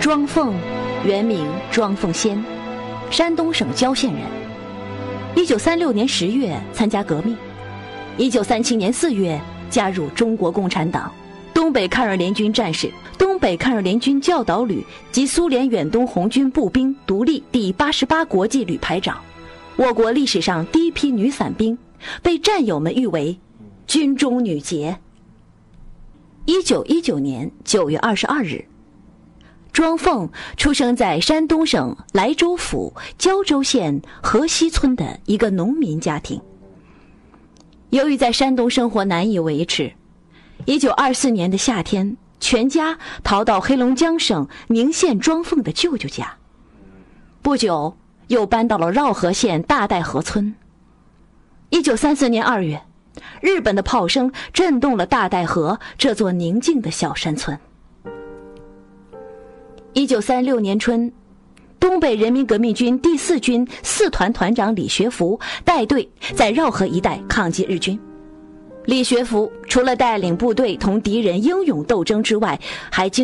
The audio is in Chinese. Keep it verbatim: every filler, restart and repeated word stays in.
庄凤，原名庄凤仙，山东省郊县人。一九三六年十月参加革命，一九三七年四月加入中国共产党，东北抗日联军战士，东北抗日联军教导旅及苏联远东红军步兵独立第八十八国际旅排长，我国历史上第一批女伞兵，被战友们誉为军中女杰。一九一九年九月二十二日，庄凤出生在山东省莱州府胶州县河西村的一个农民家庭。由于在山东生活难以维持，一九二四年的夏天，全家逃到黑龙江省宁县庄凤的舅舅家，不久又搬到了绕河县大岱河村。一九三四年二月，日本的炮声震动了大岱河这座宁静的小山村。一九三六年春，东北人民革命军第四军四团团长李学福带队在绕河一带抗击日军。李学福除了带领部队同敌人英勇斗争之外，还经